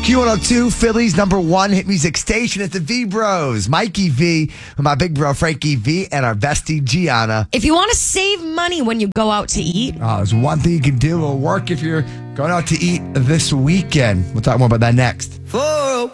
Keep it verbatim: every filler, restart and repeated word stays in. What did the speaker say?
Q one oh two, Philly's number one hit music station. It's the V Bros. Mikey V, my big bro Frankie V, and our bestie Gianna. If you want to save money when you go out to eat, Oh, there's one thing you can do. It'll work if you're going out to eat this weekend. We'll talk more about that next. four oh